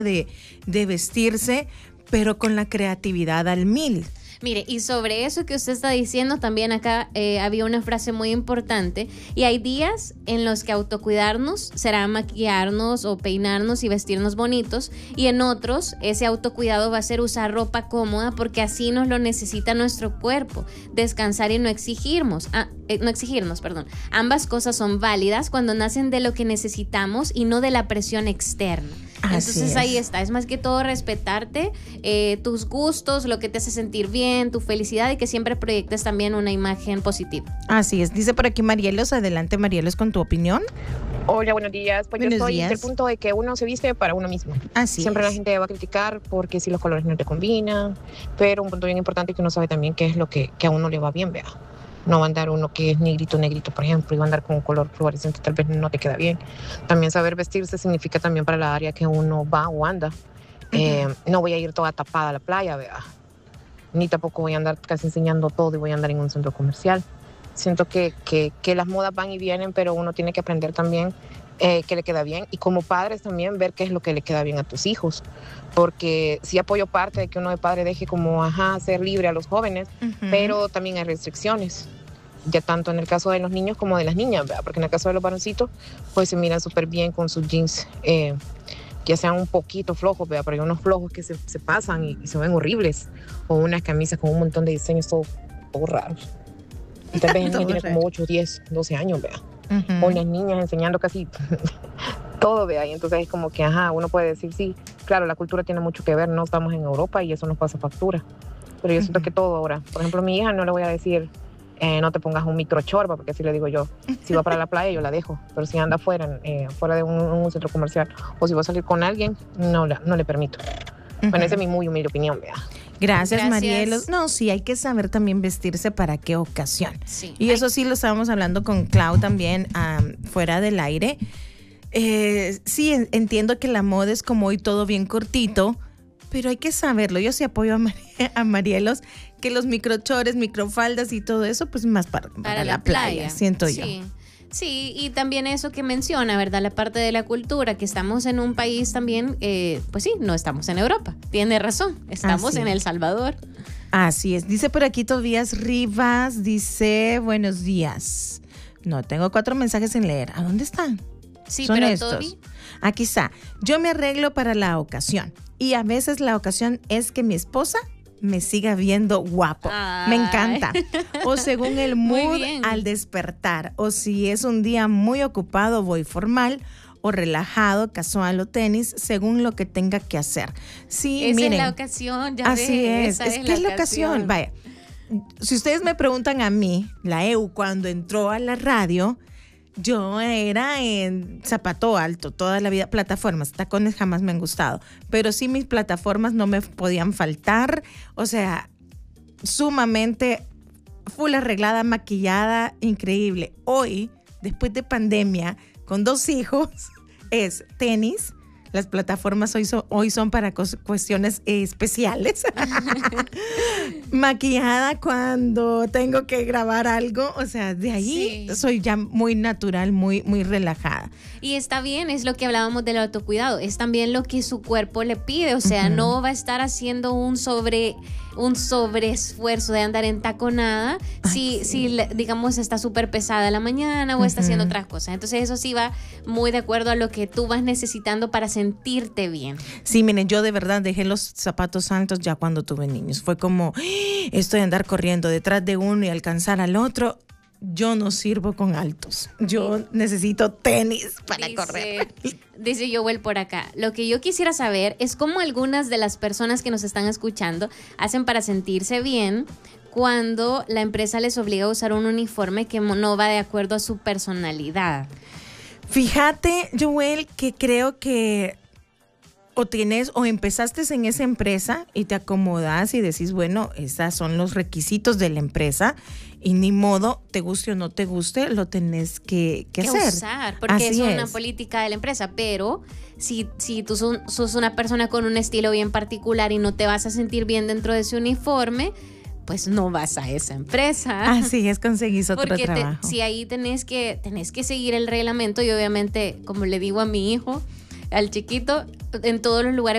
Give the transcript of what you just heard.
de vestirse, pero con la creatividad al mil. Mire, y sobre eso que usted está diciendo, también acá había una frase muy importante, y hay días en los que autocuidarnos será maquillarnos o peinarnos y vestirnos bonitos, y en otros ese autocuidado va a ser usar ropa cómoda porque así nos lo necesita nuestro cuerpo, descansar y no exigirnos. Ambas cosas son válidas cuando nacen de lo que necesitamos y no de la presión externa. Entonces ahí está, es más que todo respetarte, tus gustos, lo que te hace sentir bien, tu felicidad, y que siempre proyectes también una imagen positiva. Así es, dice por aquí Marielos. Adelante, Marielos, con tu opinión. Hola, buenos días. Pues yo estoy del punto de que uno se viste para uno mismo. Así Siempre es. La gente va a criticar porque si los colores no te combinan, pero un punto bien importante es que uno sabe también qué es lo que a uno le va bien, vea. No va a andar uno que es negrito, por ejemplo, y va a andar con un color fluorescente, tal vez no te queda bien. También saber vestirse significa también para la área que uno va o anda. No voy a ir toda tapada a la playa, vea. Ni tampoco voy a andar casi enseñando todo y voy a andar en un centro comercial. Siento que las modas van y vienen, pero uno tiene que aprender también qué le queda bien. Y como padres también ver qué es lo que le queda bien a tus hijos. Porque sí apoyo parte de que uno de padre deje como, ser libre a los jóvenes, pero también hay restricciones. Ya tanto en el caso de los niños como de las niñas, ¿verdad? Porque en el caso de los varoncitos, pues se miran súper bien con sus jeans, ya sean un poquito flojos, ¿verdad? Pero hay unos flojos que se pasan y se ven horribles. O unas camisas con un montón de diseños todos raros. Y tal vez el niño tiene como 8, 10, 12 años, ¿verdad? O las niñas enseñando casi todo, ¿verdad? Y entonces es como que, uno puede decir, sí, claro, la cultura tiene mucho que ver, no estamos en Europa y eso nos pasa factura. Pero yo siento que todo ahora, por ejemplo, a mi hija no le voy a decir, no te pongas un microchorba, porque así le digo yo. Si va para la playa, yo la dejo. Pero si anda fuera de un centro comercial, o si va a salir con alguien, no le permito. Bueno, esa es mi muy humilde opinión, ¿verdad? Gracias, Marielos. No, sí, hay que saber también vestirse para qué ocasión. Sí. Y eso sí lo estábamos hablando con Clau también fuera del aire. Sí, entiendo que la moda es como hoy todo bien cortito, pero hay que saberlo. Yo sí apoyo a Marielos, que los microchores, microfaldas y todo eso, pues más para la playa, siento yo. Sí, y también eso que menciona, ¿verdad? La parte de la cultura, que estamos en un país también, pues sí, no estamos en Europa. Tiene razón, estamos en El Salvador. Así es. Dice por aquí Tobías Rivas, dice, buenos días. No, tengo 4 mensajes sin leer. ¿A dónde están? Sí, Son pero estos. Toby. Aquí está. Yo me arreglo para la ocasión. Y a veces la ocasión es que mi esposa me siga viendo guapo. Ay. Me encanta. O según el mood al despertar. O si es un día muy ocupado, voy formal o relajado, casual o tenis, según lo que tenga que hacer. Sí, esa miren. es la ocasión, ya así ves. es que es la ocasión. Vaya, si ustedes me preguntan a mí, la EU cuando entró a la radio, yo era en zapato alto toda la vida, plataformas, tacones jamás me han gustado, pero sí mis plataformas no me podían faltar, o sea, sumamente full arreglada, maquillada, increíble. Hoy, después de pandemia, con 2 hijos, es tenis. Las plataformas hoy son para cuestiones especiales. Maquillada cuando tengo que grabar algo. O sea, de ahí soy ya muy natural, muy, muy relajada. Y está bien, es lo que hablábamos del autocuidado. Es también lo que su cuerpo le pide. O sea, no va a estar haciendo un sobreesfuerzo de andar en taconada si digamos, está súper pesada en la mañana o está haciendo otras cosas. Entonces, eso sí va muy de acuerdo a lo que tú vas necesitando para sentirte bien. Sí, miren, yo de verdad dejé los zapatos altos ya cuando tuve niños. Fue como, esto de andar corriendo detrás de uno y alcanzar al otro. Yo no sirvo con altos. Yo necesito tenis para correr. Dice Joel por acá. Lo que yo quisiera saber es cómo algunas de las personas que nos están escuchando hacen para sentirse bien cuando la empresa les obliga a usar un uniforme que no va de acuerdo a su personalidad. Fíjate, Joel, que creo que o empezaste en esa empresa y te acomodas y decís, bueno, esos son los requisitos de la empresa y ni modo, te guste o no te guste, lo tenés que hacer. Usar, porque es una política de la empresa, pero si tú sos una persona con un estilo bien particular y no te vas a sentir bien dentro de ese uniforme, pues no vas a esa empresa. Así es, conseguís otro trabajo. Si ahí tenés que seguir el reglamento y obviamente, como le digo a mi hijo, al chiquito en todos los lugares